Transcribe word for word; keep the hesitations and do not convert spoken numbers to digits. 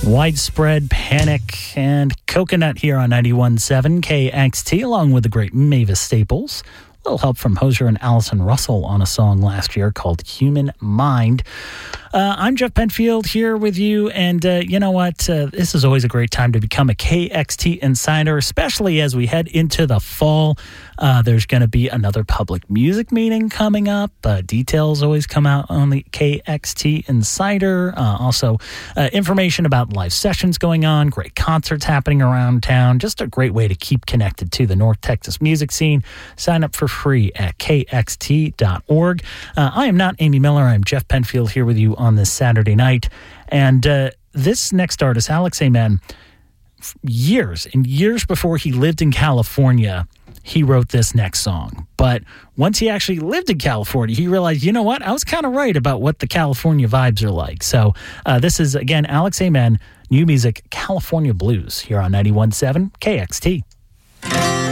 Widespread Panic and Coconut here on ninety-one point seven K X T, along with the great Mavis Staples. A little help from Hozier and Allison Russell on a song last year called Human Mind. Uh, I'm Jeff Penfield here with you, and uh, you know what? Uh, this is always a great time to become a K X T insider, especially as we head into the fall. Uh, there's going to be another public music meeting coming up. Uh, details always come out on the K X T Insider. Uh, also, uh, information about live sessions going on, great concerts happening around town. Just a great way to keep connected to the North Texas music scene. Sign up for free at K X T dot org. Uh, I am not Amy Miller. I'm Jeff Penfield here with you on this Saturday night. And uh, this next artist, Alex Amen, years and years before he lived in California, he wrote this next song. But once he actually lived in California, he realized, you know what? I was kind of right about what the California vibes are like. So uh, this is, again, Alex Amen, new music, California Blues, here on ninety-one point seven K X T.